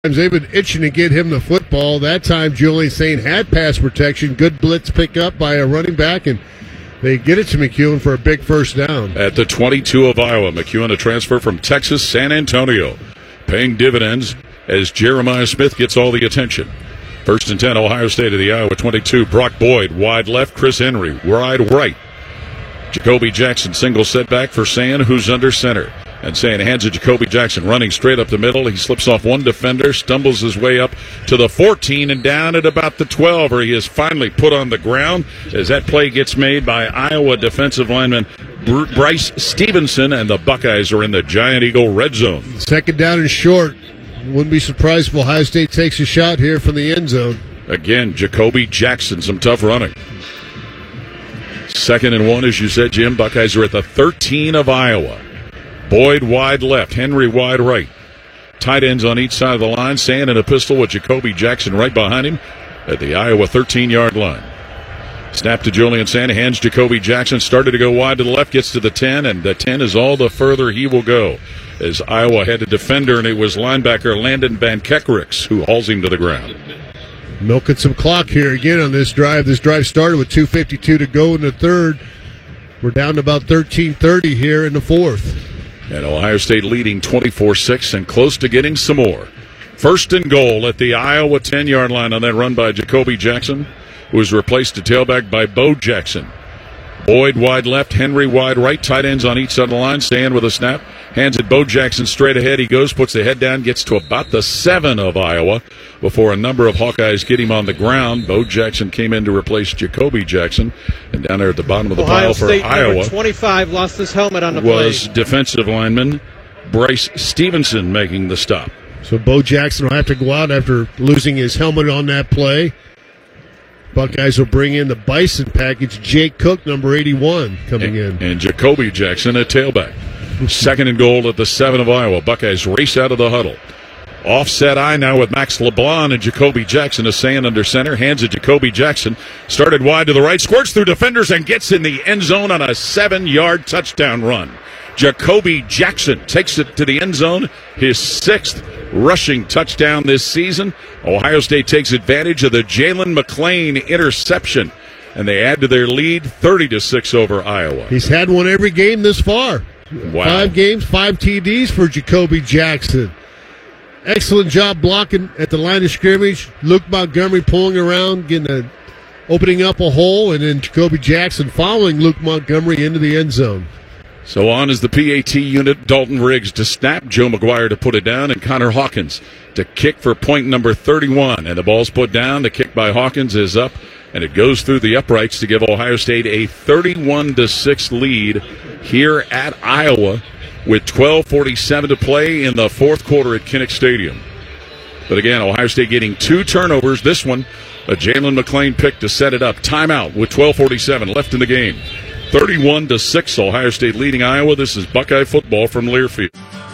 They've been itching to get him the football. That time, Julian Sain had pass protection. Good blitz pick up by a running back, and they get it to McEwen for a big first down. At the 22 of Iowa, McEwen, a transfer from Texas San Antonio, paying dividends as Jeremiah Smith gets all the attention. 1st and 10, Ohio State of the Iowa 22. Brock Boyd, wide left. Chris Henry, wide right. Jacoby Jackson, single setback for San, who's under center. And San hands it to Jacoby Jackson, running straight up the middle. He slips off one defender, stumbles his way up to the 14 and down at about the 12, where he is finally put on the ground as that play gets made by Iowa defensive lineman Bryce Stevenson, and the Buckeyes are in the Giant Eagle red zone. 2nd down and short. Wouldn't be surprised if Ohio State takes a shot here from the end zone. Again, Jacoby Jackson, some tough running. 2nd and 1, as you said, Jim. Buckeyes are at the 13 of Iowa. Boyd wide left, Henry wide right. Tight ends on each side of the line. San in a pistol with Jacoby Jackson right behind him at the Iowa 13-yard line. Snap to Julian San, hands Jacoby Jackson. Started to go wide to the left, gets to the 10, and the 10 is all the further he will go. As Iowa had a defender, and it was linebacker Landon Van Kekerix who hauls him to the ground. Milking some clock here again on this drive. This drive started with 2:52 to go in the third. We're down to about 13:30 here in the fourth. And Ohio State leading 24-6 and close to getting some more. 1st and goal at the Iowa 10-yard line on that run by Jacoby Jackson, who was replaced at tailback by Bo Jackson. Boyd wide left, Henry wide right, tight ends on each side of the line. Stand with a snap, hands it Bo Jackson straight ahead. He goes, puts the head down, gets to about the 7 of Iowa before a number of Hawkeyes get him on the ground. Bo Jackson came in to replace Jacoby Jackson, and down there at the bottom of the pile for Iowa, number 25 lost his helmet on the was play. Defensive lineman Bryce Stevenson making the stop. So Bo Jackson will have to go out after losing his helmet on that play. Buckeyes will bring in the Bison package. Jake Cook, number 81, coming in. And Jacoby Jackson at tailback. 2nd and goal at the 7 of Iowa. Buckeyes race out of the huddle. Offset eye now with Max LeBlanc and Jacoby Jackson is San under center. Hands it Jacoby Jackson. Started wide to the right. Squirts through defenders and gets in the end zone on a 7-yard touchdown run. Jacoby Jackson takes it to the end zone. His 6th rushing touchdown this season. Ohio State takes advantage of the Jalen McClain interception, and they add to their lead 30-6 over Iowa. He's had one every game this far. Wow. 5 games, 5 TDs for Jacoby Jackson. Excellent job blocking at the line of scrimmage. Luke Montgomery pulling around, opening up a hole, and then Jacoby Jackson following Luke Montgomery into the end zone. So on is the PAT unit. Dalton Riggs to snap, Joe McGuire to put it down, and Connor Hawkins to kick for point number 31. And the ball's put down. The kick by Hawkins is up, and it goes through the uprights to give Ohio State a 31-6 lead here at Iowa with 12:47 to play in the fourth quarter at Kinnick Stadium. But again, Ohio State getting 2 turnovers. This one, a Jalen McClain pick to set it up. Timeout with 12:47 left in the game. 31-6, Ohio State leading Iowa. This is Buckeye football from Learfield.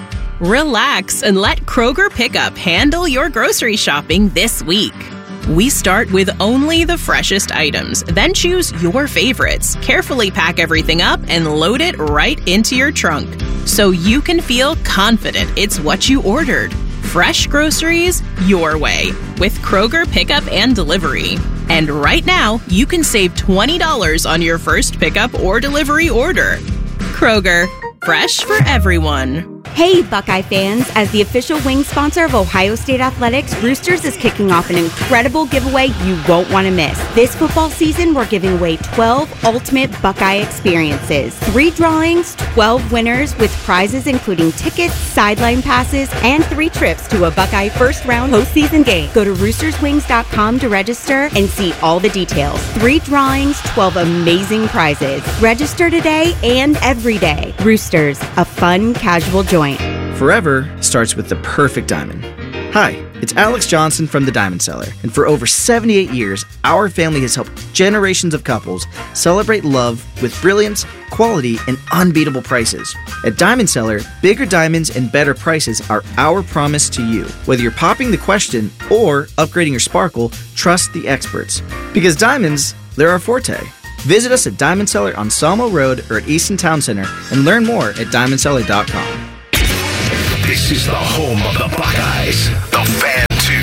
Relax and let Kroger Pickup handle your grocery shopping this week. We start with only the freshest items, then choose your favorites, carefully pack everything up, and load it right into your trunk so you can feel confident it's what you ordered. Fresh groceries your way with Kroger Pickup and Delivery. And right now, you can save $20 on your first pickup or delivery order. Kroger, fresh for everyone. Hey, Buckeye fans! As the official wing sponsor of Ohio State Athletics, Roosters is kicking off an incredible giveaway you won't want to miss. This football season, we're giving away 12 ultimate Buckeye experiences. 3 drawings, 12 winners with prizes including tickets, sideline passes, and 3 trips to a Buckeye first-round postseason game. Go to roosterswings.com to register and see all the details. 3 drawings, 12 amazing prizes. Register today and every day. Roosters, a fun, casual joint. Forever starts with the perfect diamond. Hi, it's Alex Johnson from The Diamond Cellar, and for over 78 years, our family has helped generations of couples celebrate love with brilliance, quality, and unbeatable prices. At Diamond Cellar, bigger diamonds and better prices are our promise to you. Whether you're popping the question or upgrading your sparkle, trust the experts. Because diamonds, they're our forte. Visit us at Diamond Cellar on Salmo Road or at Easton Town Center and learn more at diamondcellar.com. This is the home of the Buckeyes, the Fan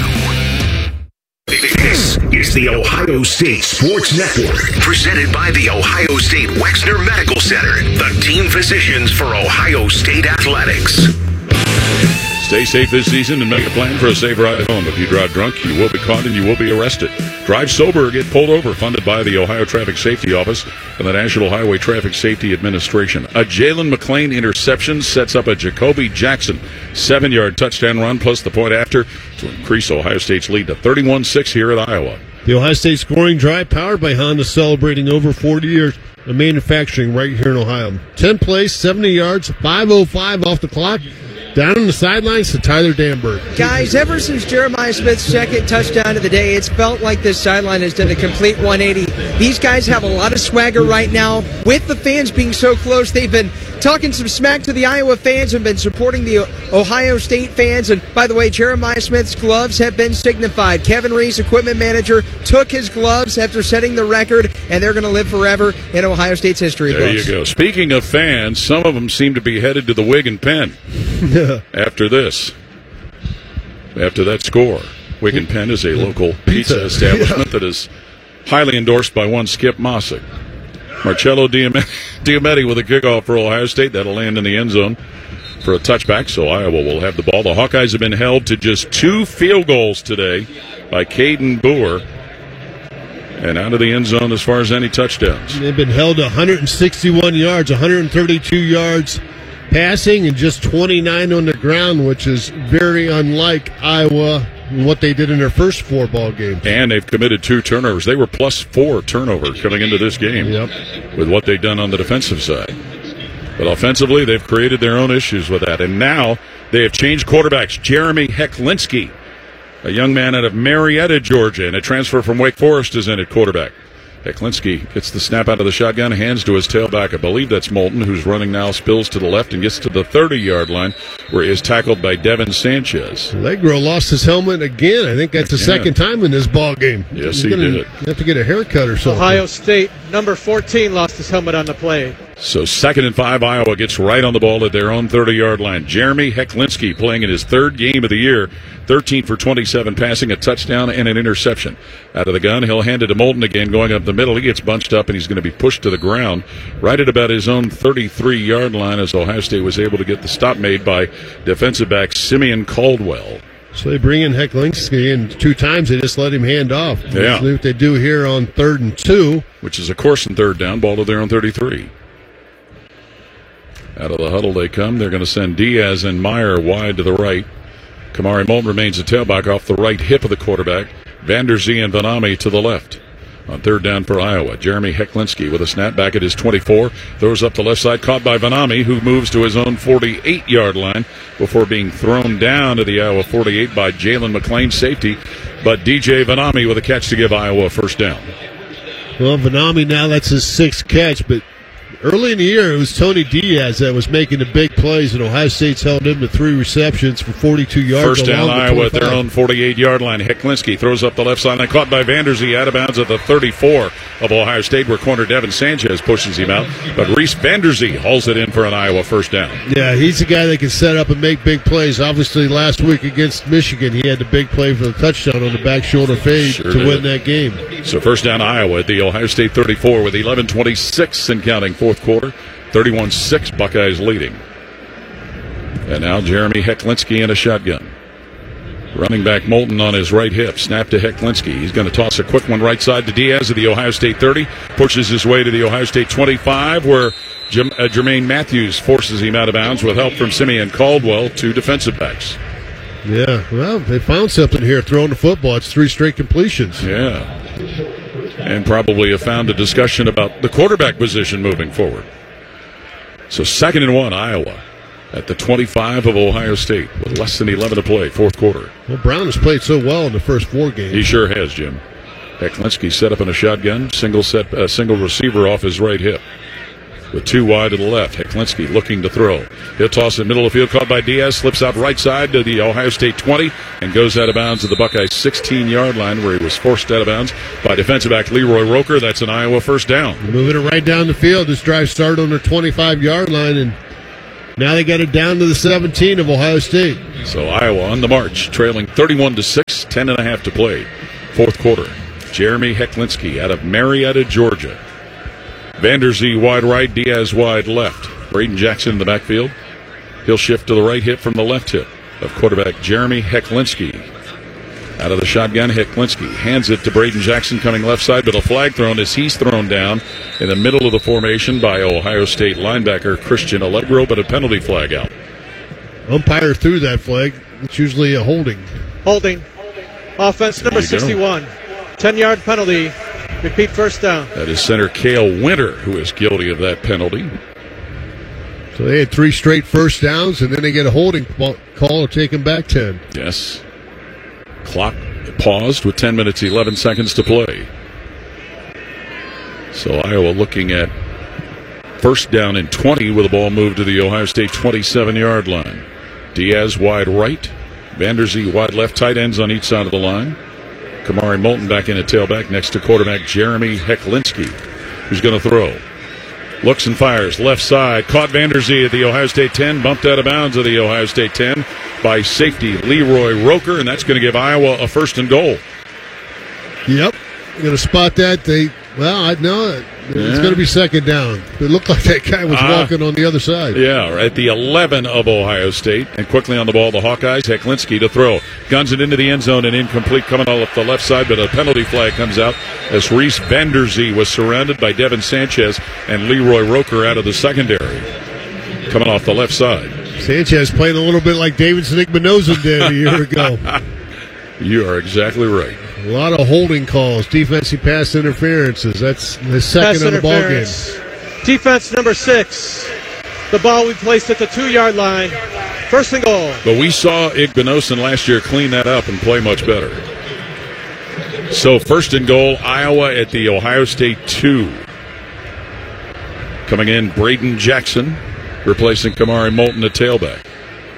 2. This is the Ohio State Sports Network, presented by the Ohio State Wexner Medical Center, the team physicians for Ohio State Athletics. Stay safe this season and make a plan for a safe ride home. If you drive drunk, you will be caught and you will be arrested. Drive sober or get pulled over. Funded by the Ohio Traffic Safety Office and the National Highway Traffic Safety Administration. A Jalen McLean interception sets up a Jacoby Jackson 7-yard touchdown run plus the point after to increase Ohio State's lead to 31-6 here at Iowa. The Ohio State scoring drive powered by Honda, celebrating over 40 years of manufacturing right here in Ohio. 10 plays, 70 yards, 5:05 off the clock. Down on the sidelines to Tyler Danberg. Guys, ever since Jeremiah Smith's second touchdown of the day, it's felt like this sideline has done a complete 180. These guys have a lot of swagger right now. With the fans being so close, they've been talking some smack to the Iowa fans and been supporting the Ohio State fans. And by the way, Jeremiah Smith's gloves have been signified. Kevin Reese, equipment manager, took his gloves after setting the record, and they're going to live forever in Ohio State's history books. There you go. Speaking of fans, some of them seem to be headed to the Wig and Pen. After that score. Wig and Pen is a local pizza establishment that is highly endorsed by one Skip Mossick. Marcello Diometti with a kickoff for Ohio State. That'll land in the end zone for a touchback, so Iowa will have the ball. The Hawkeyes have been held to just 2 field goals today by Caden Boer, and out of the end zone as far as any touchdowns. They've been held to 161 yards, 132 yards passing, and just 29 on the ground, which is very unlike Iowa and what they did in their first 4 ball games. And they've committed 2 turnovers. They were +4 turnovers coming into this game with what they've done on the defensive side. But offensively, they've created their own issues with that. And now they have changed quarterbacks. Jeremy Hecklinski, a young man out of Marietta, Georgia, and a transfer from Wake Forest, is in at quarterback. Hecklinski gets the snap out of the shotgun, hands to his tailback. I believe that's Moulton, who's running now, spills to the left and gets to the 30-yard line, where he is tackled by Devin Sanchez. Legro lost his helmet again. I think that's the second time in this ball game. Yes, he did. Have to get a haircut or something. Ohio State, number 14, lost his helmet on the play. So 2nd and 5, Iowa gets right on the ball at their own 30-yard line. Jeremy Hecklinski playing in his 3rd game of the year, 13 for 27 passing, a touchdown and an interception. Out of the gun, he'll hand it to Moulton again, going up the middle. He gets bunched up, and he's going to be pushed to the ground right at about his own 33-yard line as Ohio State was able to get the stop made by defensive back Simeon Caldwell. So they bring in Hecklinski, and 2 times they just let him hand off. Yeah. See what they do here on 3rd and 2. Which is, of course, in 3rd down, ball to their own 33. Out of the huddle they come. They're going to send Diaz and Meyer wide to the right. Kamari Moulton remains a tailback off the right hip of the quarterback. Vanderzee and Vanami to the left. On 3rd down for Iowa, Jeremy Hecklinski with a snap back at his 24. Throws up the left side, caught by Vanami, who moves to his own 48-yard line before being thrown down to the Iowa 48 by Jalen McLean, safety. But DJ Vanami with a catch to give Iowa a 1st down. Well, Vanami now, that's his 6th catch, but early in the year, it was Tony Diaz that was making the big plays, and Ohio State's held him to 3 receptions for 42 yards. 1st down, Iowa at their own 48-yard line. Hecklinski throws up the left sideline, caught by Vanderzee, out of bounds at the 34 of Ohio State, where corner Devin Sanchez pushes him out. But Reese Vanderzee hauls it in for an Iowa 1st down. Yeah, he's the guy that can set up and make big plays. Obviously, last week against Michigan, he had the big play for the touchdown on the back shoulder fade to win that game. So 1st down, Iowa at the Ohio State 34 with 11:26 and counting, 4th quarter. 31-6, Buckeyes leading. And now Jeremy Hecklinski in a shotgun. Running back Moulton on his right hip. Snap to Hecklinski. He's going to toss a quick one right side to Diaz at the Ohio State 30. Pushes his way to the Ohio State 25, where Jermaine Matthews forces him out of bounds with help from Simeon Caldwell, 2 defensive backs. Yeah, well, they found something here throwing the football. It's 3 straight completions. Yeah. And probably have found a discussion about the quarterback position moving forward. So 2nd and 1, Iowa at the 25 of Ohio State with less than 11 to play, 4th quarter. Well, Brown has played so well in the first 4 games. He sure has, Jim. Hecklinski set up in a shotgun, single receiver off his right hip. With 2 wide to the left, Hecklinski looking to throw. He'll toss it middle of the field, caught by Diaz, slips out right side to the Ohio State 20, and goes out of bounds at the Buckeyes 16-yard line, where he was forced out of bounds by defensive back Leroy Roker. That's an Iowa 1st down. Moving it right down the field. This drive started on their 25-yard line, and Now they got it down to the 17 of Ohio State. So Iowa on the march, trailing 31-6, 10.5 to play. Fourth quarter. Jeremy Hecklinski out of Marietta, Georgia. Vanderzee wide right, Diaz wide left. Braden Jackson in the backfield. He'll shift to the right hip from the left hip of quarterback Jeremy Hecklinski. Out of the shotgun, Hecklinski hands it to Braden Jackson coming left side, but a flag thrown as he's thrown down in the middle of the formation by Ohio State linebacker Christian Allegro, but a penalty flag out. Umpire threw that flag. It's usually a holding. Holding. Offense number 61. 10-yard penalty. Repeat first down. That is center Cale Winter who is guilty of that penalty. So they had 3 straight first downs, and then they get a holding call to take them back 10. Yes. Clock paused with 10 minutes, 11 seconds to play. So Iowa looking at first down and 20 with the ball moved to the Ohio State 27-yard line. Diaz wide right. Vanderzee wide left. Tight ends on each side of the line. Kamari Moulton back in at tailback next to quarterback Jeremy Hecklinski, who's going to throw. Looks and fires left side. Caught Vanderzee at the Ohio State 10. Bumped out of bounds at the Ohio State 10 by safety Leroy Roker, and that's going to give Iowa a first and goal. Yep. Going to spot that. I know it's going to be second down. It looked like that guy was walking on the other side. Yeah, at the 11 of Ohio State. And quickly on the ball, the Hawkeyes. Hecklinski to throw. Guns it into the end zone and incomplete coming all up the left side, but a penalty flag comes out as Reese Vanderzee was surrounded by Devin Sanchez and Leroy Roker out of the secondary. Coming off the left side. Sanchez playing a little bit like Davidson Igbinoza did a year ago. You are exactly right. A lot of holding calls, defensive pass interferences. That's the second of the ball game. Defense number 6. The ball we placed at the 2-yard line. First and goal. But we saw Igbinoza last year clean that up and play much better. So first and goal, Iowa at the Ohio State 2. Coming in, Braden Jackson, replacing Kamari Moulton at tailback.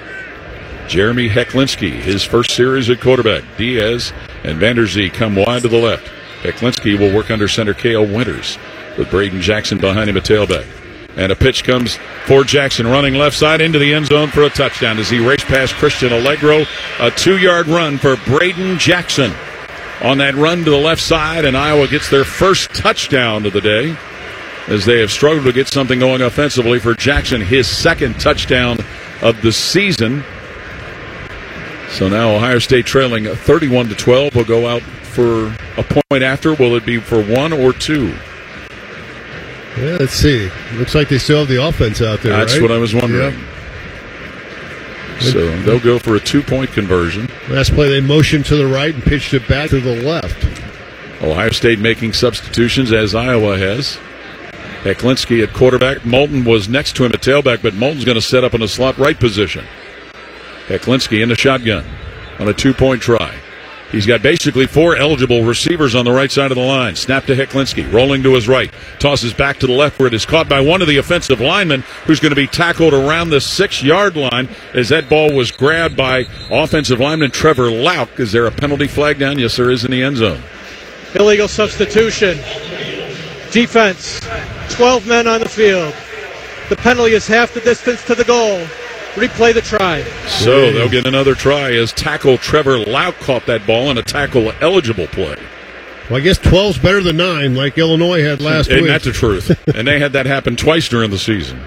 Jeremy Hecklinski, his first series at quarterback. Diaz and Vanderzee come wide to the left. Hecklinski will work under center Cale Winters with Braden Jackson behind him at tailback. And a pitch comes for Jackson running left side into the end zone for a touchdown as he raced past Christian Allegro. A 2-yard run for Braden Jackson on that run to the left side, and Iowa gets their first touchdown of the day as they have struggled to get something going offensively for Jackson, his second touchdown of the season. So now Ohio State trailing 31-12 will go out for a point after. Will it be for 1 or 2? Yeah, let's see. Looks like they still have the offense out there. That's right? what I was wondering. Yep. So they'll go for a 2-point conversion. Last play they motioned to the right and pitched it back to the left. Ohio State making substitutions as Iowa has. Hecklinski at quarterback. Moulton was next to him at tailback, but Moulton's going to set up in a slot right position. Hecklinski in the shotgun on a 2-point try. He's got basically 4 eligible receivers on the right side of the line. Snap to Hecklinski, rolling to his right. Tosses back to the left where it is caught by one of the offensive linemen who's going to be tackled around the 6-yard line as that ball was grabbed by offensive lineman Trevor Lauk. Is there a penalty flag down? Yes, there is in the end zone. Illegal substitution. Defense, 12 men on the field. The penalty is half the distance to the goal. Replay the try. So they'll get another try as tackle Trevor Lauk caught that ball in a tackle-eligible play. Well, I guess 12's better than 9, like Illinois had last week. Isn't that the truth? And they had that happen twice during the season.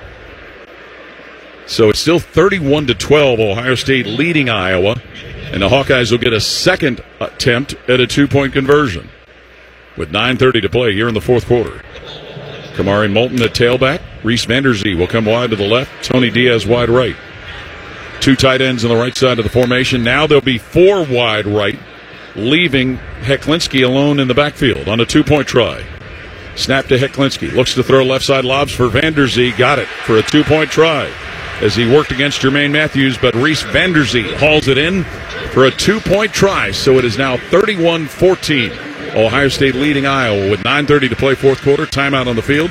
So it's still 31-12, Ohio State leading Iowa, and the Hawkeyes will get a second attempt at a 2-point conversion with 9:30 to play here in the fourth quarter. Kamari Moulton at tailback. Reese Vanderzee will come wide to the left. Tony Diaz wide right. 2 tight ends on the right side of the formation. Now there'll be 4 wide right, leaving Hecklinski alone in the backfield on a 2-point try. Snap to Hecklinski. Looks to throw left side lobs for Vanderzee. Got it for a 2-point try as he worked against Jermaine Matthews, but Reese Vanderzee hauls it in for a 2-point try. So it is now 31-14. Ohio State leading Iowa with 9:30 to play fourth quarter. Timeout on the field.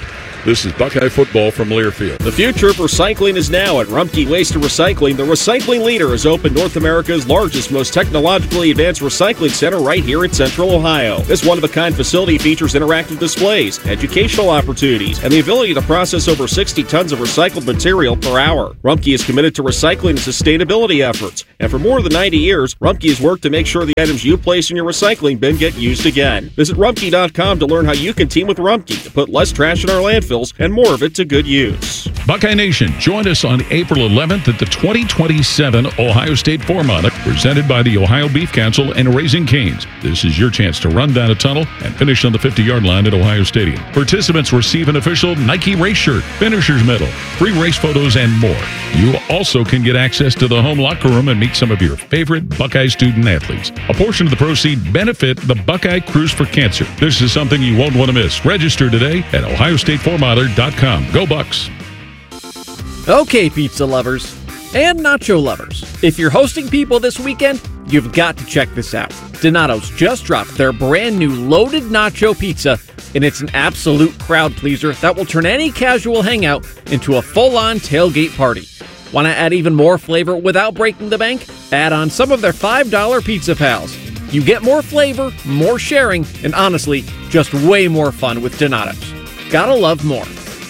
This is Buckeye football from Learfield. The future of recycling is now at Rumpke Waste and Recycling. The recycling leader has opened North America's largest, most technologically advanced recycling center right here in Central Ohio. This one-of-a-kind facility features interactive displays, educational opportunities, and the ability to process over 60 tons of recycled material per hour. Rumpke is committed to recycling and sustainability efforts, and for more than 90 years, Rumpke has worked to make sure the items you place in your recycling bin get used again. Visit Rumpke.com to learn how you can team with Rumpke to put less trash in our landfills and more of it to good use. Buckeye Nation, join us on April 11th at the 2027 Ohio State Four-Mile, presented by the Ohio Beef Council and Raising Cane's. This is your chance to run down a tunnel and finish on the 50-yard line at Ohio Stadium. Participants receive an official Nike race shirt, finisher's medal, free race photos, and more. You also can get access to the home locker room and meet some of your favorite Buckeye student athletes. A portion of the proceeds benefit the Buckeye Cruise for Cancer. This is something you won't want to miss. Register today at OhioStateFourmiler.com. Go Bucks! Okay, pizza lovers and nacho lovers, if you're hosting people this weekend, you've got to check this out. Donato's just dropped their brand new loaded nacho pizza, and it's an absolute crowd pleaser that will turn any casual hangout into a full-on tailgate party. Want to add even more flavor without breaking the bank? Add on some of their $5 Pizza Pals. You get more flavor, more sharing, and honestly, just way more fun with Donato's. Gotta love more.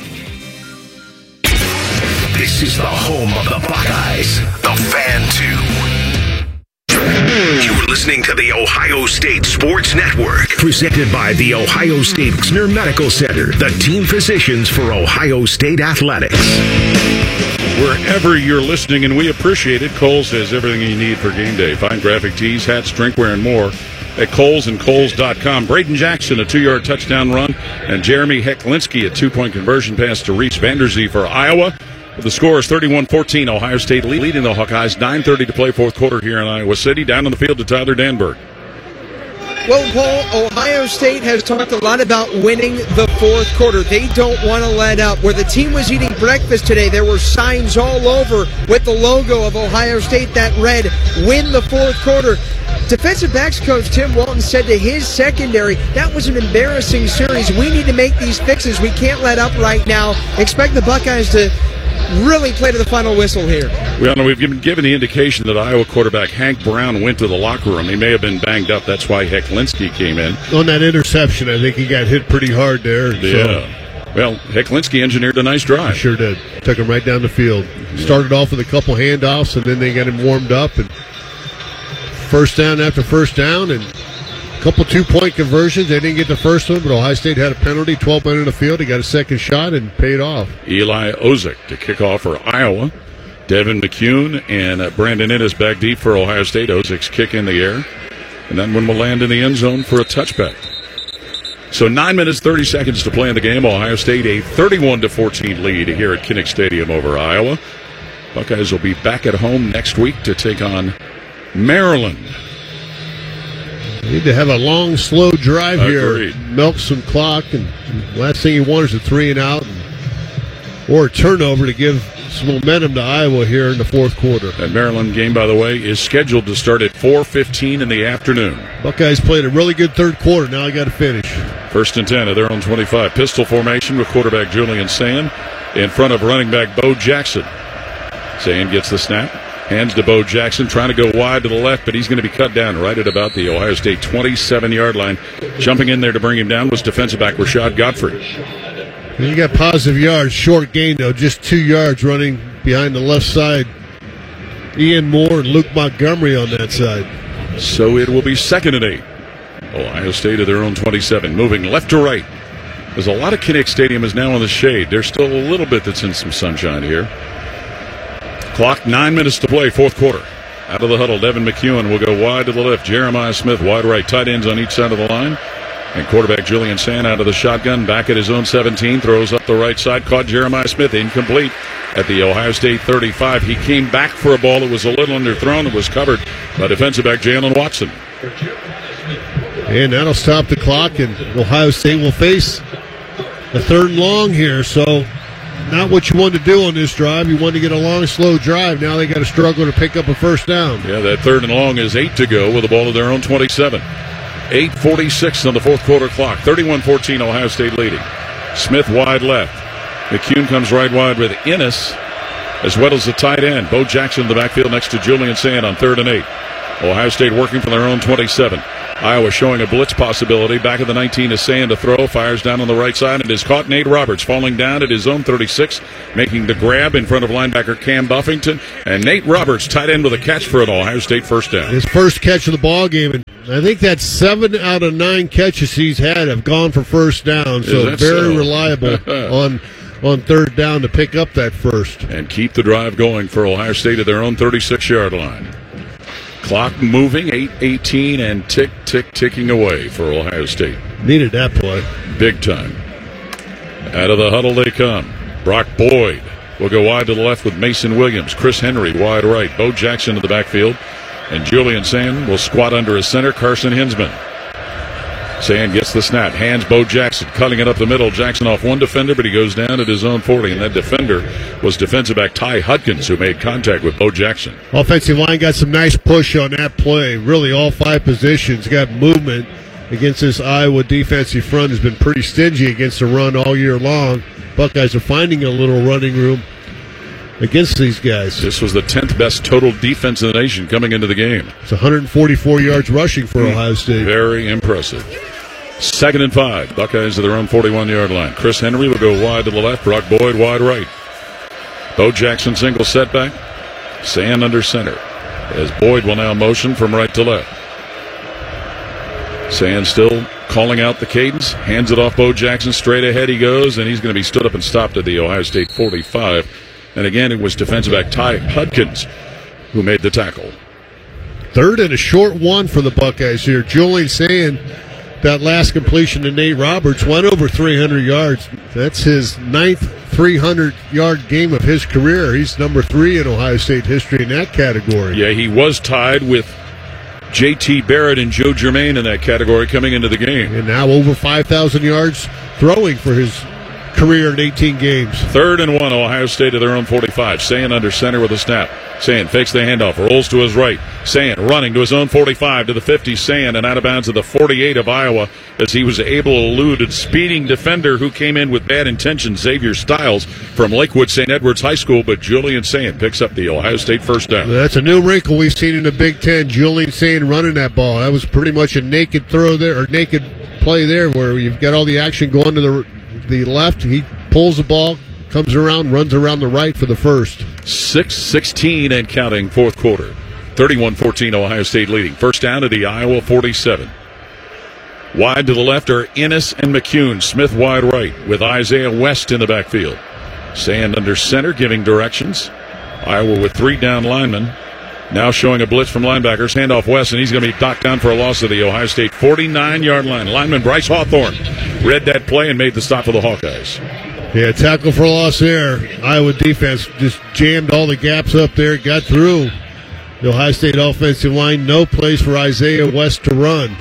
This is the home of the Buckeyes, the Fan 2. You're listening to the Ohio State Sports Network, presented by the Ohio State Wexner Medical Center, the team physicians for Ohio State athletics. Wherever you're listening, and we appreciate it, Kohl's has everything you need for game day. Fine graphic tees, hats, drinkware, and more at Kohl's and Kohl's.com. Braden Jackson, a 2-yard touchdown run, and Jeremy Hecklinski, a 2-point conversion pass to Reese Vanderzee for Iowa. The score is 31-14. Ohio State leading the Hawkeyes. 9:30 to play, fourth quarter here in Iowa City. Down on the field to Tyler Danberg. Well, Paul, Ohio State has talked a lot about winning the fourth quarter. They don't want to let up. Where the team was eating breakfast today, there were signs all over with the logo of Ohio State that read, "Win the fourth quarter." Defensive backs coach Tim Walton said to his secondary, that was an embarrassing series. We need to make these fixes. We can't let up right now. Expect the Buckeyes to really play to the final whistle here. Well, we've been given the indication that Iowa quarterback Hank Brown went to the locker room. He may have been banged up. That's why Hecklinski came in. On that interception, I think he got hit pretty hard there. Yeah. So. Well, Hecklinski engineered a nice drive. He sure did. Took him right down the field. Started off with a couple handoffs, and then they got him warmed up. And first down after first down, and a couple 2-point conversions. They didn't get the first one, but Ohio State had a penalty. 12 men in the field. He got a second shot and paid off. Eli Ozick to kick off for Iowa. Devin McCune and Brandon Innes back deep for Ohio State. Ozick's kick in the air. And that one will land in the end zone for a touchback. So 9 minutes, 30 seconds to play in the game. Ohio State a 31-14 lead here at Kinnick Stadium over Iowa. Buckeyes will be back at home next week to take on Maryland. Need to have a long, slow drive Agreed. here. Milk some clock, and last thing you want is a 3-and-out or a turnover to give some momentum to Iowa here in the fourth quarter. That Maryland game, by the way, is scheduled to start at 4:15 in the afternoon. Buckeyes played a really good third quarter. Now they got to finish. 1st and 10 at their own 25. Pistol formation with quarterback Julian Sand in front of running back Bo Jackson. Sand gets the snap. Hands to Bo Jackson, trying to go wide to the left, but he's going to be cut down right at about the Ohio State 27-yard line. Jumping in there to bring him down was defensive back Rashad Godfrey. And you got positive yards, short gain, though, just 2 yards running behind the left side. Ian Moore and Luke Montgomery on that side. So it will be 2nd and 8. Ohio State at their own 27, moving left to right. There's a lot of Kinnick Stadium is now in the shade. There's still a little bit that's in some sunshine here. Clock, 9 minutes to play, fourth quarter. Out of the huddle, Devin McEwen will go wide to the left. Jeremiah Smith wide right. Tight ends on each side of the line. And quarterback Julian Sand out of the shotgun, back at his own 17, throws up the right side, caught Jeremiah Smith, incomplete at the Ohio State 35. He came back for a ball that was a little underthrown. It was covered by defensive back Jalen Watson. And that'll stop the clock, and Ohio State will face a 3rd and long here. So not what you wanted to do on this drive. You wanted to get a long, slow drive. Now they got to struggle to pick up a first down. Yeah, that 3rd and long is 8 to go with the ball at their own 27. 8:46 on the fourth quarter clock. 31-14, Ohio State leading. Smith wide left. McCune comes right wide with Ennis, as well as the tight end. Bo Jackson in the backfield next to Julian Sand on 3rd and 8. Ohio State working from their own 27. Iowa showing a blitz possibility. Back at the 19 is Sand to throw. Fires down on the right side and is caught. Nate Roberts falling down at his own 36, making the grab in front of linebacker Cam Buffington. And Nate Roberts, tight end with a catch for an Ohio State first down. His first catch of the ball game, and I think that 7 out of 9 catches he's had have gone for first down. So very reliable on 3rd down to pick up that first. And keep the drive going for Ohio State at their own 36-yard line. Clock moving, 8:18, and ticking away for Ohio State. Needed that play. Big time. Out of the huddle they come. Brock Boyd will go wide to the left with Mason Williams. Chris Henry wide right. Bo Jackson to the backfield. And Julian Sand will squat under his center, Carson Hinsman. Sand gets the snap, hands Bo Jackson, cutting it up the middle. Jackson off one defender, but he goes down at his own 40, and that defender was defensive back Ty Hudkins, who made contact with Bo Jackson. Offensive line got some nice push on that play. Really, all 5 positions got movement against this Iowa defensive front. Has been pretty stingy against the run all year long. Buckeyes are finding a little running room against these guys. This was the 10th best total defense in the nation coming into the game. It's 144 yards rushing for Ohio State. Very impressive. 2nd and 5. Buckeyes to their own 41-yard line. Chris Henry will go wide to the left. Brock Boyd wide right. Bo Jackson single setback. Sand under center. As Boyd will now motion from right to left. Sand still calling out the cadence. Hands it off Bo Jackson. Straight ahead he goes, and he's going to be stood up and stopped at the Ohio State 45. And again, it was defensive back Ty Hudkins who made the tackle. 3rd and a short one for the Buckeyes here. Julian Sand, that last completion to Nate Roberts, went over 300 yards. That's his 9th 300-yard game of his career. He's number 3 in Ohio State history in that category. Yeah, he was tied with J.T. Barrett and Joe Germain in that category coming into the game. And now over 5,000 yards throwing for his career in 18 games. 3rd and 1, Ohio State at their own 45. Sand under center with a snap. Sand fakes the handoff, rolls to his right. Sand running to his own 45 to the 50. Sand and out of bounds to the 48 of Iowa as he was able to elude a speeding defender who came in with bad intentions, Xavier Stiles from Lakewood St. Edwards High School, but Julian Sand picks up the Ohio State first down. That's a new wrinkle we've seen in the Big Ten. Julian Sand running that ball. That was pretty much a naked throw there, or naked play there, where you've got all the action going to the left. He pulls the ball, comes around, runs around the right for the first. 6:16 and counting, 4th quarter. 31-14, Ohio State leading. First down to the Iowa 47. Wide to the left are Ennis and McCune. Smith wide right with Isaiah West in the backfield. Sand under center giving directions. Iowa with 3 down linemen. Now showing a blitz from linebackers. Handoff West, and he's going to be knocked down for a loss of the Ohio State 49-yard line. Lineman Bryce Hawthorne read that play and made the stop for the Hawkeyes. Yeah, tackle for loss there. Iowa defense just jammed all the gaps up there, got through the Ohio State offensive line. No place for Isaiah West to run.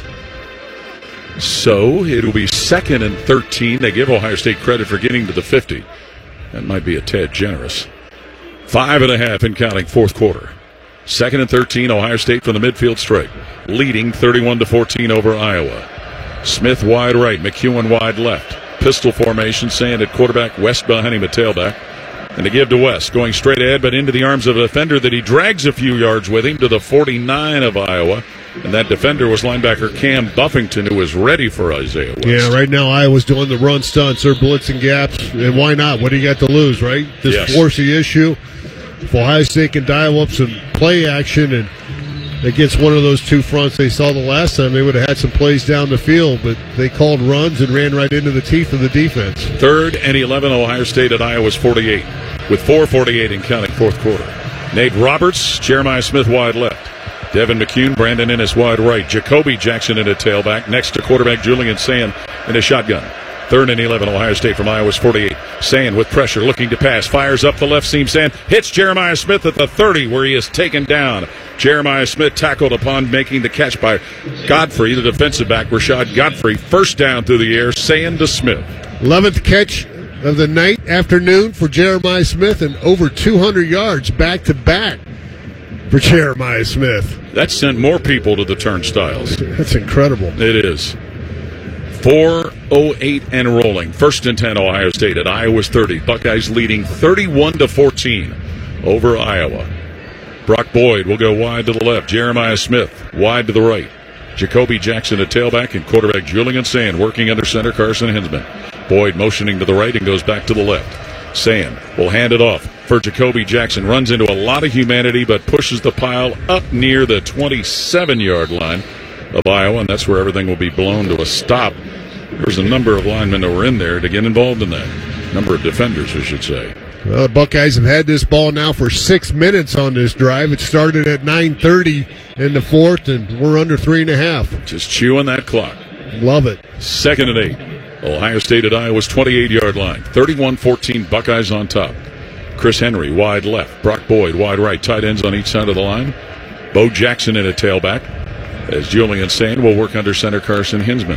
So it'll be 2nd and 13. They give Ohio State credit for getting to the 50. That might be a tad generous. 5.5 and counting, 4th quarter. 2nd and 13, Ohio State from the midfield straight, leading 31-14 over Iowa. Smith wide right, McEwen wide left. Pistol formation, Sand at quarterback, West behind him at tailback. And to give to West, going straight ahead, but into the arms of a defender that he drags a few yards with him to the 49 of Iowa. And that defender was linebacker Cam Buffington, who was ready for Isaiah West. Yeah, right now Iowa's doing the run stunts. They're blitzing gaps. And why not? What do you got to lose, right? Just force the issue. If Ohio State can dial up some play action and against one of those two fronts they saw the last time, they would have had some plays down the field, but they called runs and ran right into the teeth of the defense. 3rd and 11, Ohio State at Iowa's 48, with 4:48 in counting, 4th quarter. Nate Roberts, Jeremiah Smith wide left. Devin McCune, Brandon Ennis wide right. Jacoby Jackson in a tailback, next to quarterback Julian Sand in a shotgun. 3rd and 11, Ohio State from Iowa's 48. Sand with pressure, looking to pass, fires up the left seam. Sand hits Jeremiah Smith at the 30, where he is taken down. Jeremiah Smith tackled upon making the catch by Godfrey, the defensive back, Rashad Godfrey. First down through the air, Sand to Smith. 11th catch of the night, afternoon for Jeremiah Smith, and over 200 yards back-to-back for Jeremiah Smith. That sent more people to the turnstiles. That's incredible. It is. 4:08 and rolling. 1st and 10, Ohio State at Iowa's 30. Buckeyes leading 31-14 over Iowa. Brock Boyd will go wide to the left. Jeremiah Smith wide to the right. Jacoby Jackson at tailback, and quarterback Julian Sand working under center Carson Hinsman. Boyd motioning to the right and goes back to the left. Sand will hand it off for Jacoby Jackson. Runs into a lot of humanity, but pushes the pile up near the 27-yard line of Iowa, and that's where everything will be blown to a stop. There's a number of linemen that were in there to get involved in that. Number of defenders, we should say. Well, the Buckeyes have had this ball now for 6 minutes on this drive. It started at 9:30 in the fourth, and we're under 3.5. Just chewing that clock. Love it. 2nd and 8. Ohio State at Iowa's 28-yard line. 31-14, Buckeyes on top. Chris Henry wide left. Brock Boyd wide right. Tight ends on each side of the line. Bo Jackson in a tailback, as Julian Sand will work under center Carson Hinsman.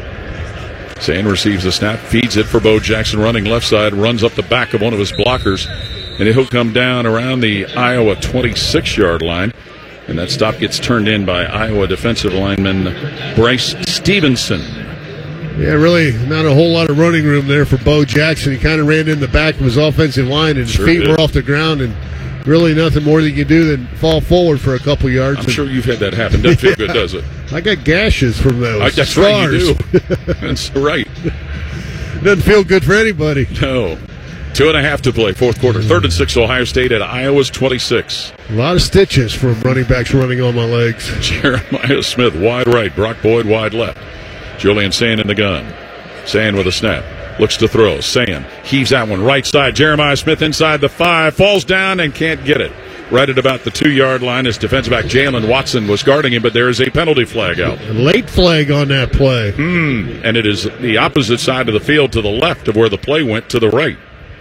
Sand receives the snap, feeds it for Bo Jackson, running left side, runs up the back of one of his blockers, and he'll come down around the Iowa 26-yard line, and that stop gets turned in by Iowa defensive lineman Bryce Stevenson. Yeah, really not a whole lot of running room there for Bo Jackson. He kind of ran in the back of his offensive line, and his feet were off the ground, and really nothing more you can do than fall forward for a couple yards. I'm sure you've had that happen. Doesn't feel good, does it? I got gashes from those. That's right, you do. That's right. Doesn't feel good for anybody. No. 2.5 to play, fourth quarter. 3rd and 6, Ohio State at Iowa's 26. A lot of stitches from running backs running on my legs. Jeremiah Smith wide right, Brock Boyd wide left. Julian Sand in the gun. Sand with a snap. Looks to throw. Sand heaves that one right side. Jeremiah Smith inside the 5. Falls down and can't get it. Right at about the 2-yard line as defensive back Jalen Watson was guarding him, but there is a penalty flag out. A late flag on that play. And it is the opposite side of the field to the left of where the play went to the right.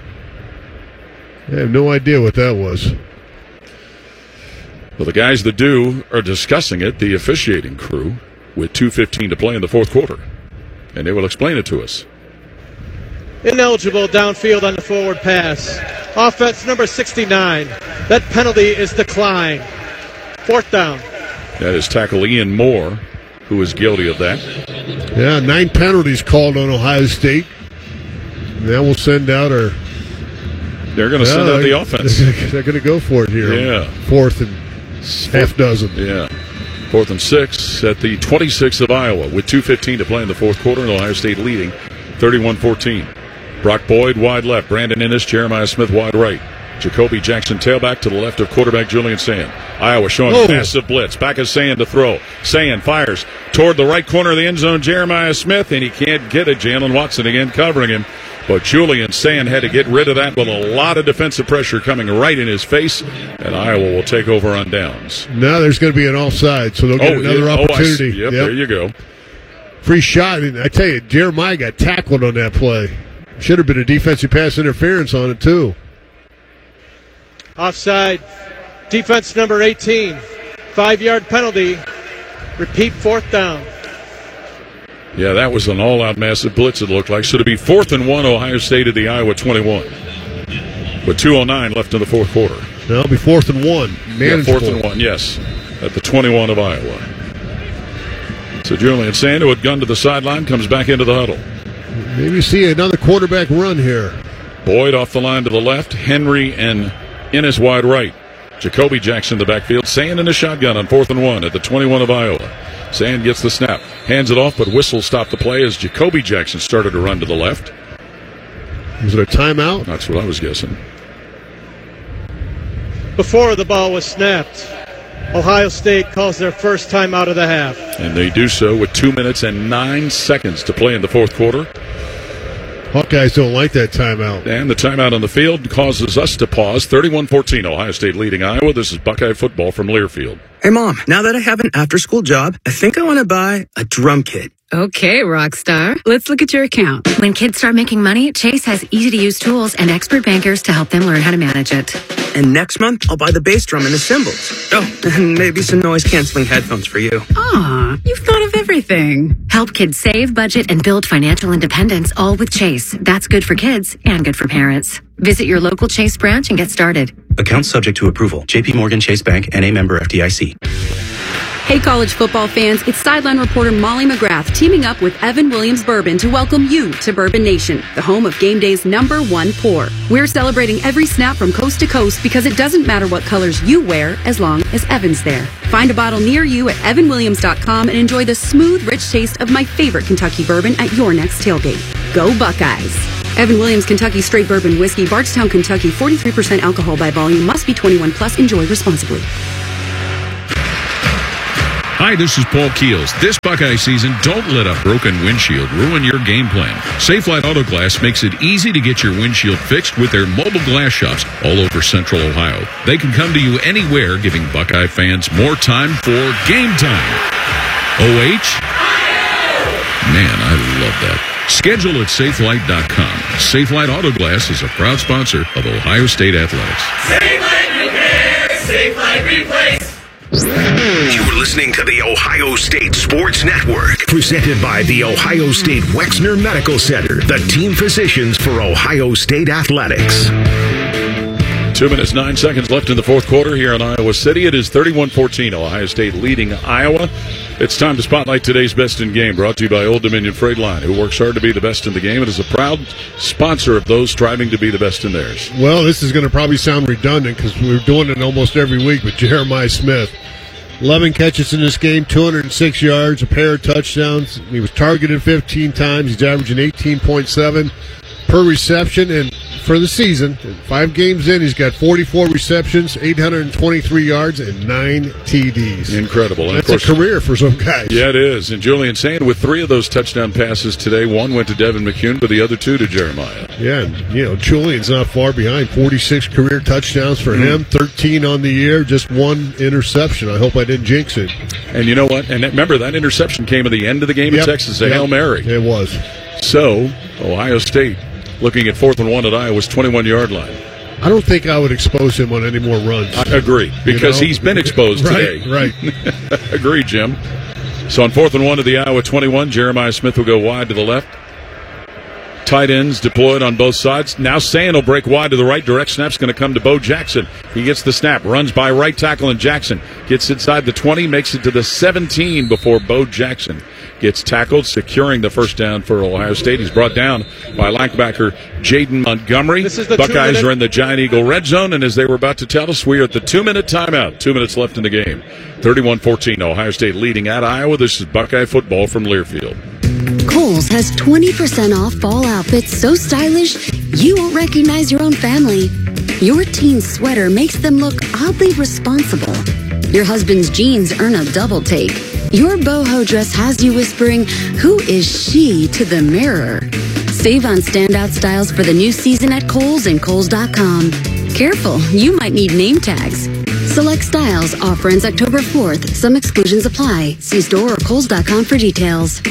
I have no idea what that was. Well, the guys that do are discussing it, the officiating crew, with 2:15 to play in the fourth quarter. And they will explain it to us. Ineligible downfield on the forward pass. Offense number 69. That penalty is declined. 4th down. That is tackle Ian Moore, who is guilty of that. Yeah, 9 penalties called on Ohio State. Now we'll send out our... They're going to send out the offense. They're going to go for it here. Yeah. 4th and half dozen. Yeah. 4th and 6 at the 26 of Iowa with 2:15 to play in the fourth quarter, and Ohio State leading 31-14. Brock Boyd wide left, Brandon Ennis, Jeremiah Smith wide right. Jacoby Jackson tailback to the left of quarterback Julian Sand. Iowa showing a massive blitz. Back is Sand to throw. Sand fires toward the right corner of the end zone. Jeremiah Smith, and he can't get it. Jalen Watson again covering him. But Julian Sand had to get rid of that with a lot of defensive pressure coming right in his face, and Iowa will take over on downs. Now there's going to be an offside, so they'll get another opportunity. Yep, there you go. Free shot. I tell you, Jeremiah got tackled on that play. Should have been a defensive pass interference on it, too. Offside. Defense number 18. 5-yard penalty. Repeat 4th down. Yeah, that was an all-out massive blitz, it looked like. So to be 4th and 1, Ohio State at the Iowa 21. With 2:09 left in the fourth quarter. No, it'll be 4th and 1. Manageable. Yeah, 4th and 1, yes. At the 21 of Iowa. So Julian Sand, who had gone to the sideline, comes back into the huddle. Maybe see another quarterback run here. Boyd off the line to the left. Henry and Ennis wide right. Jacoby Jackson the backfield. Sand in the shotgun on 4th and 1 at the 21 of Iowa. Sand gets the snap. Hands it off, but whistle stopped the play as Jacoby Jackson started to run to the left. Was it a timeout? That's what I was guessing. Before the ball was snapped, Ohio State calls their first timeout of the half. And they do so with 2 minutes and 9 seconds to play in the fourth quarter. Hawkeyes don't like that timeout. And the timeout on the field causes us to pause. 31-14, Ohio State leading Iowa. This is Buckeye football from Learfield. Hey, Mom, now that I have an after-school job, I think I want to buy a drum kit. Okay, Rockstar. Let's look at your account. When kids start making money, Chase has easy-to-use tools and expert bankers to help them learn how to manage it. And next month, I'll buy the bass drum and the cymbals. Oh, and maybe some noise-canceling headphones for you. Aw, you've thought of everything. Help kids save, budget, and build financial independence, all with Chase. That's good for kids and good for parents. Visit your local Chase branch and get started. Account subject to approval. J.P. Morgan Chase Bank, N.A. member FDIC. Hey, college football fans, it's sideline reporter Molly McGrath teaming up with Evan Williams Bourbon to welcome you to Bourbon Nation, the home of game day's #1 pour. We're celebrating every snap from coast to coast because it doesn't matter what colors you wear as long as Evan's there. Find a bottle near you at evanwilliams.com and enjoy the smooth, rich taste of my favorite Kentucky bourbon at your next tailgate. Go Buckeyes! Evan Williams Kentucky Straight Bourbon Whiskey, Bardstown, Kentucky, 43% alcohol by volume, must be 21 plus. Enjoy responsibly. Hi, this is Paul Keels. This Buckeye season, don't let a broken windshield ruin your game plan. Safelite Auto Glass makes it easy to get your windshield fixed with their mobile glass shops all over Central Ohio. They can come to you anywhere, giving Buckeye fans more time for game time. OH? Man, I love that. Schedule at Safelite.com. Safelite Auto Glass is a proud sponsor of Ohio State Athletics. Safelite Repair, Safelite Replace. You're listening to the Ohio State Sports Network, presented by the Ohio State Wexner Medical Center, the team physicians for Ohio State Athletics. 2 minutes, 9 seconds left in the fourth quarter here in Iowa City. It is 31-14, Ohio State leading Iowa. It's time to spotlight today's Best in Game, brought to you by Old Dominion Freight Line, who works hard to be the best in the game and is a proud sponsor of those striving to be the best in theirs. Well, this is going to probably sound redundant because we're doing it almost every week, but Jeremiah Smith, 11 catches in this game, 206 yards, a pair of touchdowns. He was targeted 15 times. He's averaging 18.7 per reception, and for the season, 5 games in, he's got 44 receptions, 823 yards, and 9 TDs. Incredible. And that's a career for some guys. Yeah, it is. And Julian Sand with 3 of those touchdown passes today. 1 went to Devin McCune, but the other 2 to Jeremiah. Yeah, and Julian's not far behind. 46 career touchdowns for him, 13 on the year, just 1 interception. I hope I didn't jinx it. And you know what? And remember, that interception came at the end of the game in Texas, a Hail Mary. It was. So, Ohio State looking at 4th and 1 at Iowa's 21-yard line. I don't think I would expose him on any more runs. I agree, because he's been exposed today. Right. Agreed, Jim. So on 4th and 1 to the Iowa 21, Jeremiah Smith will go wide to the left. Tight ends deployed on both sides. Now Sand will break wide to the right. Direct snap's going to come to Bo Jackson. He gets the snap, runs by right tackle, and Jackson gets inside the 20, makes it to the 17 before Bo Jackson gets tackled, securing the first down for Ohio State. He's brought down by linebacker Jaden Montgomery. Buckeyes are in the Giant Eagle red zone, and as they were about to tell us, we are at the 2-minute timeout. 2 minutes left in the game. 31-14, Ohio State leading at Iowa. This is Buckeye football from Learfield. Kohl's has 20% off fall outfits so stylish you won't recognize your own family. Your teen's sweater makes them look oddly responsible. Your husband's jeans earn a double take. Your boho dress has you whispering, "Who is she?" to the mirror. Save on standout styles for the new season at Kohl's and Kohls.com. Careful, you might need name tags. Select styles. Offer ends October 4th. Some exclusions apply. See store or Kohls.com for details.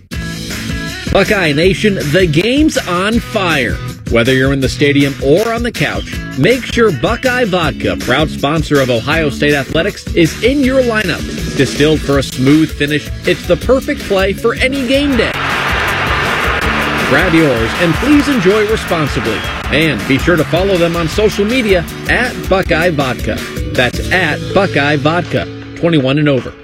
Buckeye Nation, the game's on fire. Whether you're in the stadium or on the couch, make sure Buckeye Vodka, proud sponsor of Ohio State Athletics, is in your lineup. Distilled for a smooth finish, it's the perfect play for any game day. Grab yours and please enjoy responsibly. And be sure to follow them on social media at Buckeye Vodka. That's at Buckeye Vodka, 21 and over.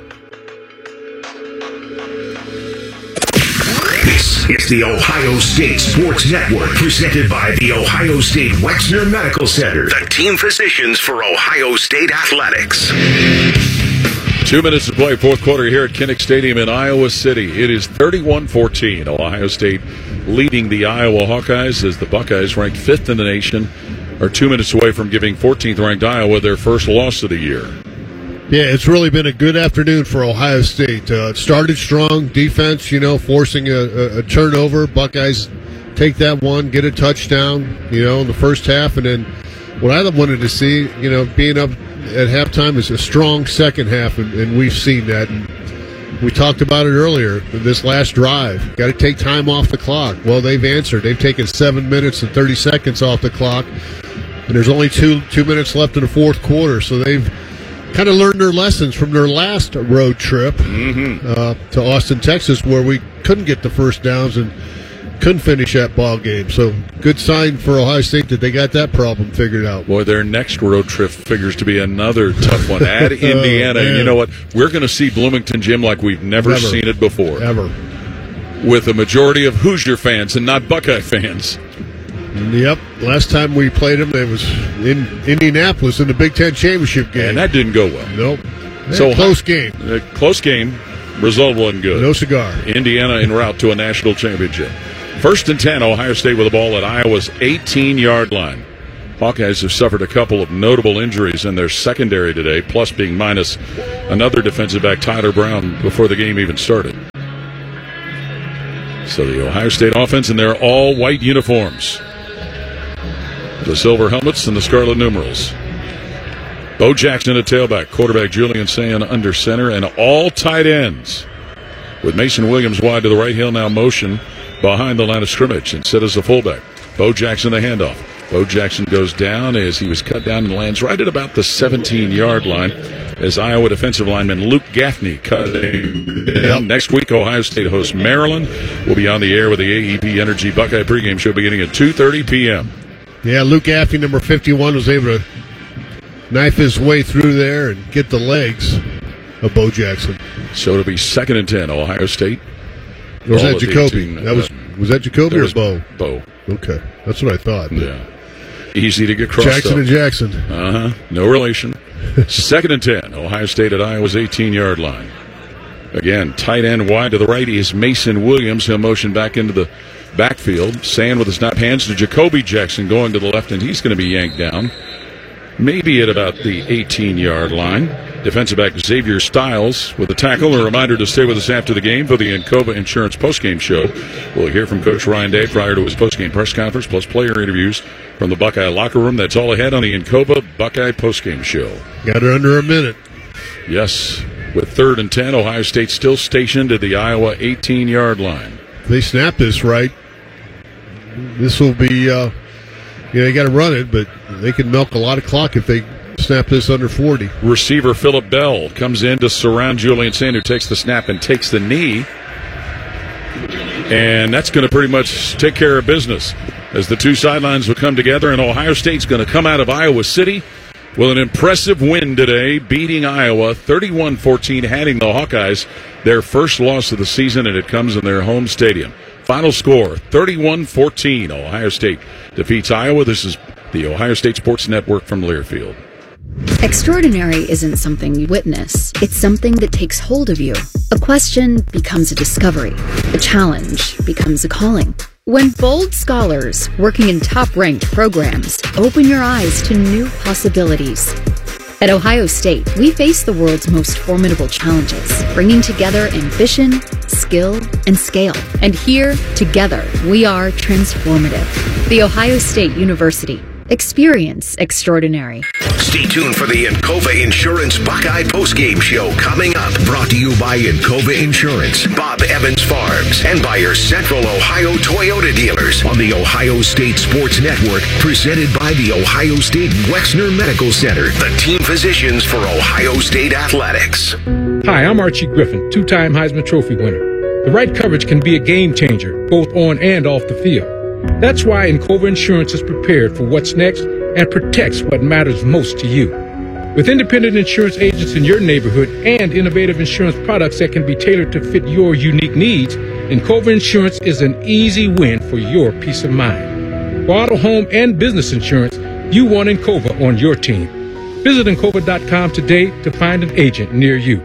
It's the Ohio State Sports Network, presented by the Ohio State Wexner Medical Center, the team physicians for Ohio State Athletics. 2 minutes to play, fourth quarter here at Kinnick Stadium in Iowa City. It is 31-14. Ohio State leading the Iowa Hawkeyes as the Buckeyes, ranked 5th in the nation, are 2 minutes away from giving 14th-ranked Iowa their first loss of the year. Yeah, it's really been a good afternoon for Ohio State. It started strong, defense, forcing a turnover. Buckeyes take that one, get a touchdown, in the first half. And then what I wanted to see, being up at halftime is a strong second half, and we've seen that. And we talked about it earlier, this last drive. Got to take time off the clock. Well, they've answered. They've taken 7 minutes and 30 seconds off the clock, and there's only two minutes left in the fourth quarter, so they've kind of learned their lessons from their last road trip to Austin, Texas, where we couldn't get the first downs and couldn't finish that ball game. So good sign for Ohio State that they got that problem figured out. Boy, their next road trip figures to be another tough one at Indiana. And you know what? We're going to see Bloomington, Jim, like we've never seen it before. Ever. With a majority of Hoosier fans and not Buckeye fans. Yep. Last time we played them, it was in Indianapolis in the Big Ten Championship game. And that didn't go well. Nope. So close game. Close game. Result wasn't good. No cigar. Indiana en route to a national championship. 1st and 10, Ohio State with the ball at Iowa's 18-yard line. Hawkeyes have suffered a couple of notable injuries in their secondary today, plus being minus another defensive back, Tyler Brown, before the game even started. So the Ohio State offense in their all-white uniforms. The silver helmets and the scarlet numerals. Bo Jackson at tailback, quarterback Julian Sayin under center, and all tight ends. With Mason Williams wide to the right, he'll now motion behind the line of scrimmage and sit as a fullback. Bo Jackson the handoff. Bo Jackson goes down as he was cut down and lands right at about the 17-yard line as Iowa defensive lineman Luke Gaffney cut him down. Next week, Ohio State hosts Maryland. We'll be on the air with the AEP Energy Buckeye pregame show beginning at 2:30 p.m. Yeah, Luke Gaffney, number 51, was able to knife his way through there and get the legs of Bo Jackson. So it'll be 2nd and 10, Ohio State. Or was that Jacoby? Was that Jacoby or Bo? Bo. Okay, that's what I thought. Yeah. Easy to get crossed Jackson up. and Jackson. No relation. 2nd and 10, Ohio State at Iowa's 18-yard line. Again, tight end wide to the right is Mason Williams. He'll motion back into the backfield. Sand with the snap, hands to Jacoby Jackson going to the left, and he's going to be yanked down. Maybe at about the 18-yard line. Defensive back Xavier Stiles with a tackle. A reminder to stay with us after the game for the Encova Insurance postgame show. We'll hear from Coach Ryan Day prior to his postgame press conference, plus player interviews from the Buckeye locker room. That's all ahead on the Encova Buckeye postgame show. Got her under a minute. Yes. With 3rd and 10, Ohio State still stationed at the Iowa 18-yard line. If they snap this right, this will be, they got to run it, but they can milk a lot of clock if they snap this under 40. Receiver Phillip Bell comes in to surround Julian Sand, who takes the snap and takes the knee. And that's going to pretty much take care of business as the two sidelines will come together, and Ohio State's going to come out of Iowa City with an impressive win today, beating Iowa 31-14, handing the Hawkeyes their first loss of the season, and it comes in their home stadium. Final score, 31-14. Ohio State defeats Iowa. This is the Ohio State Sports Network from Learfield. Extraordinary isn't something you witness. It's something that takes hold of you. A question becomes a discovery. A challenge becomes a calling. When bold scholars working in top-ranked programs open your eyes to new possibilities. At Ohio State, we face the world's most formidable challenges, bringing together ambition, skill, and scale. And here, together, we are transformative. The Ohio State University. Experience extraordinary. Stay tuned for the Encova Insurance Buckeye postgame show coming up. Brought to you by Encova Insurance, Bob Evans Farms, and by your Central Ohio Toyota dealers on the Ohio State Sports Network, presented by the Ohio State Wexner Medical Center, the team physicians for Ohio State Athletics. Hi, I'm Archie Griffin, two-time Heisman Trophy winner. The right coverage can be a game changer, both on and off the field. That's why Encova Insurance is prepared for what's next and protects what matters most to you. With independent insurance agents in your neighborhood and innovative insurance products that can be tailored to fit your unique needs, Encova Insurance is an easy win for your peace of mind. For auto, home, and business insurance, you want Encova on your team. Visit Encova.com today to find an agent near you.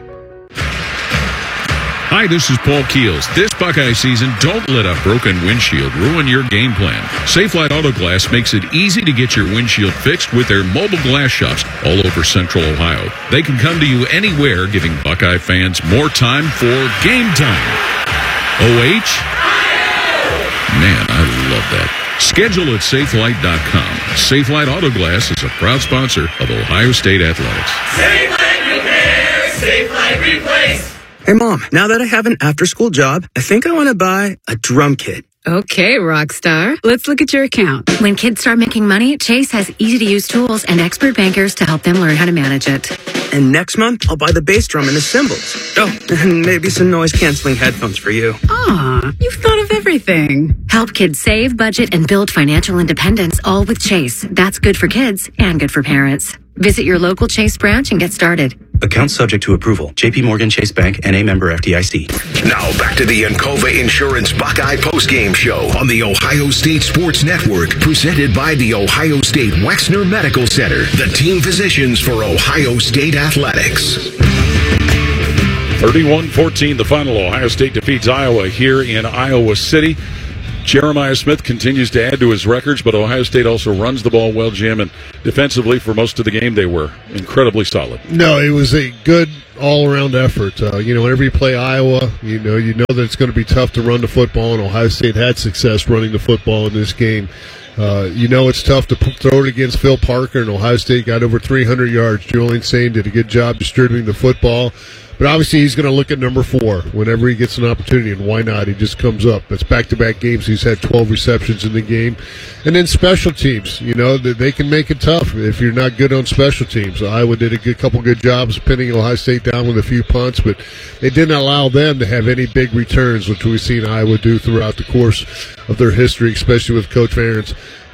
Hi, this is Paul Keels. This Buckeye season, don't let a broken windshield ruin your game plan. Safelite Auto Glass makes it easy to get your windshield fixed with their mobile glass shops all over Central Ohio. They can come to you anywhere, giving Buckeye fans more time for game time. OH? Man, I love that. Schedule at Safelite.com. Safelite Auto Glass is a proud sponsor of Ohio State Athletics. Safelite Repair, Safelite Replace. Hey, Mom, now that I have an after-school job, I think I want to buy a drum kit. Okay, Rockstar. Let's look at your account. When kids start making money, Chase has easy-to-use tools and expert bankers to help them learn how to manage it. And next month, I'll buy the bass drum and the cymbals. Oh, and maybe some noise-canceling headphones for you. Aw, you've thought of everything. Help kids save, budget, and build financial independence, all with Chase. That's good for kids and good for parents. Visit your local Chase branch and get started. Account subject to approval. J.P. Morgan Chase Bank, N.A. member FDIC. Now back to the Encova Insurance Buckeye postgame show on the Ohio State Sports Network, presented by the Ohio State Wexner Medical Center, the team physicians for Ohio State Athletics. 31-14, the final. Ohio State defeats Iowa here in Iowa City. Jeremiah Smith continues to add to his records, but Ohio State also runs the ball well, Jim, and defensively for most of the game they were incredibly solid. No, it was a good all-around effort. Whenever you play Iowa, you know that it's going to be tough to run the football, and Ohio State had success running the football in this game. It's tough to throw it against Phil Parker, and Ohio State got over 300 yards. Julian Sain did a good job distributing the football. But obviously he's going to look at number 4 whenever he gets an opportunity, and why not? He just comes up. It's back-to-back games. He's had 12 receptions in the game. And then special teams, they can make it tough if you're not good on special teams. Iowa did a couple good jobs pinning Ohio State down with a few punts, but they didn't allow them to have any big returns, which we've seen Iowa do throughout the course of their history, especially with Coach Ferentz.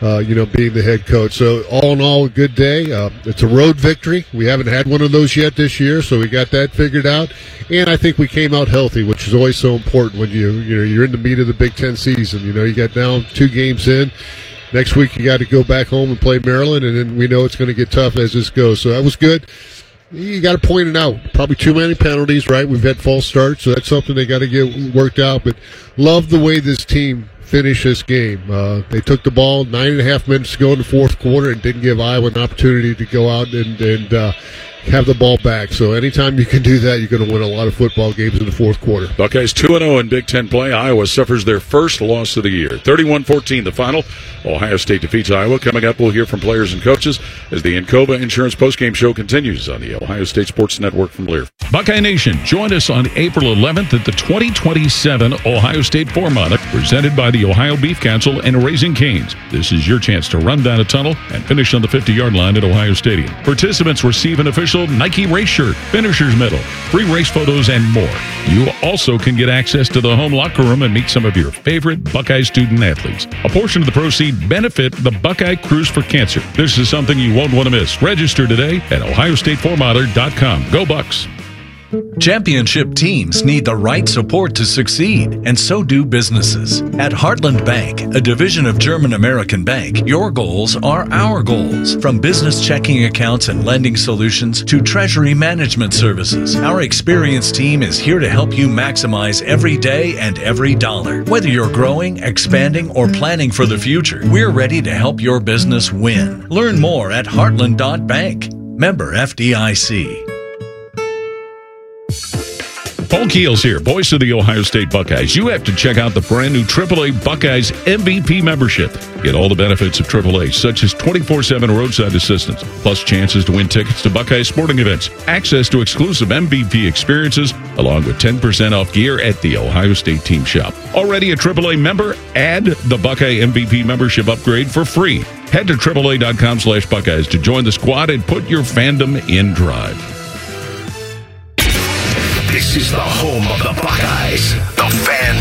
Being the head coach. So all in all, a good day. It's a road victory. We haven't had one of those yet this year, so we got that figured out. And I think we came out healthy, which is always so important when you're in the meat of the Big Ten season. You got down 2 games in. Next week you got to go back home and play Maryland, and then we know it's going to get tough as this goes. So that was good. You got to point it out. Probably too many penalties, right? We've had false starts, so that's something they got to get worked out. But love the way this team finish this game. They took the ball 9.5 minutes to go in the fourth quarter and didn't give Iowa an opportunity to go out and have the ball back. So anytime you can do that, you're going to win a lot of football games in the fourth quarter. Buckeyes 2-0 in Big Ten play. Iowa suffers their first loss of the year. 31-14 the final. Ohio State defeats Iowa. Coming up, we'll hear from players and coaches as the Encova Insurance postgame show continues on the Ohio State Sports Network from Lear. Buckeye Nation, join us on April 11th at the 2027 Ohio State 4-Mile, presented by the Ohio Beef Council and Raising Cane's. This is your chance to run down a tunnel and finish on the 50-yard line at Ohio Stadium. Participants receive an official Nike race shirt, finisher's medal, free race photos, and more. You also can get access to the home locker room and meet some of your favorite Buckeye student athletes. A portion of the proceeds benefit the Buckeye Cruise for Cancer. This is something you won't want to miss. Register today at ohiostateformiler.com. Go Bucks! Championship teams need the right support to succeed, and so do businesses. At Heartland Bank, a division of German American Bank, your goals are our goals. From business checking accounts and lending solutions to treasury management services, our experienced team is here to help you maximize every day and every dollar. Whether you're growing, expanding, or planning for the future, we're ready to help your business win. Learn more at heartland.bank. Member FDIC. Paul Keels here, voice of the Ohio State Buckeyes. You have to check out the brand new AAA Buckeyes MVP membership. Get all the benefits of AAA, such as 24/7 roadside assistance, plus chances to win tickets to Buckeye sporting events, access to exclusive MVP experiences, along with 10% off gear at the Ohio State team shop. Already a AAA member? Add the Buckeye MVP membership upgrade for free. Head to AAA.com/Buckeyes to join the squad and put your fandom in drive. This is the home of the Buckeyes, the Fan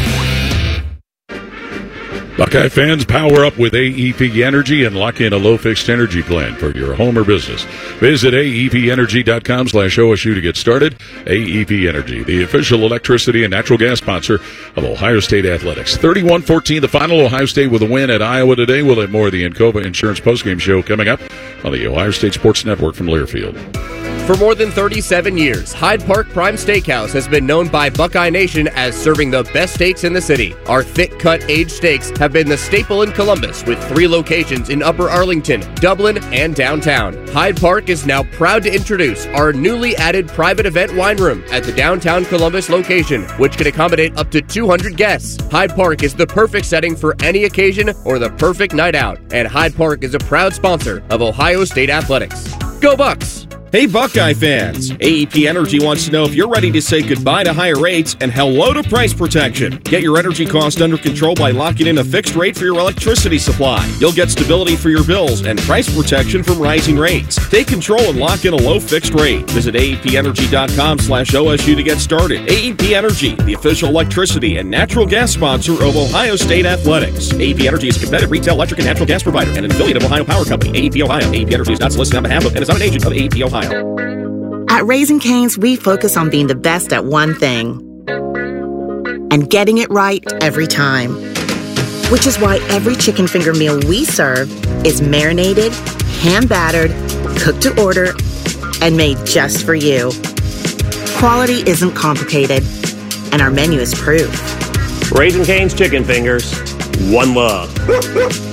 2. Buckeye fans, power up with AEP Energy and lock in a low-fixed energy plan for your home or business. Visit aepenergy.com/OSU to get started. AEP Energy, the official electricity and natural gas sponsor of Ohio State Athletics. 31-14 the final. Ohio State with a win at Iowa today. We'll have more of the Encova Insurance postgame show coming up on the Ohio State Sports Network from Learfield. For more than 37 years, Hyde Park Prime Steakhouse has been known by Buckeye Nation as serving the best steaks in the city. Our thick-cut aged steaks have been the staple in Columbus, with 3 locations in Upper Arlington, Dublin, and downtown. Hyde Park is now proud to introduce our newly added private event wine room at the downtown Columbus location, which can accommodate up to 200 guests. Hyde Park is the perfect setting for any occasion or the perfect night out, and Hyde Park is a proud sponsor of Ohio State Athletics. Go Bucks! Hey Buckeye fans, AEP Energy wants to know if you're ready to say goodbye to higher rates and hello to price protection. Get your energy cost under control by locking in a fixed rate for your electricity supply. You'll get stability for your bills and price protection from rising rates. Take control and lock in a low fixed rate. Visit AEPenergy.com/OSU to get started. AEP Energy, the official electricity and natural gas sponsor of Ohio State Athletics. AEP Energy is a competitive retail electric and natural gas provider and an affiliate of Ohio Power Company. AEP Ohio. AEP Energy is not solicited on behalf of and is not an agent of AEP Ohio. At Raising Cane's, we focus on being the best at one thing and getting it right every time. Which is why every chicken finger meal we serve is marinated, hand-battered, cooked to order, and made just for you. Quality isn't complicated, and our menu is proof. Raising Cane's Chicken Fingers. One love.